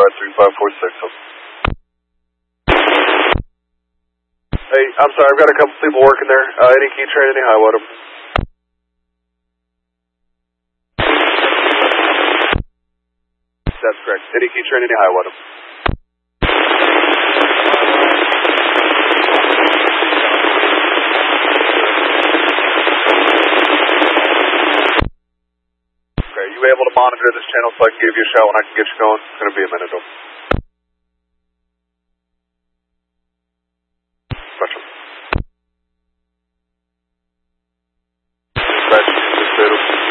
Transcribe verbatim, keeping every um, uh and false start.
ride three five four six. Hey, I'm sorry, I've got a couple people working there. Uh, any key train, any high water? That's correct. Any key train, any high water? Okay, you able to monitor this channel so I can give you a shout when I can get you going? It's going to be a minute though.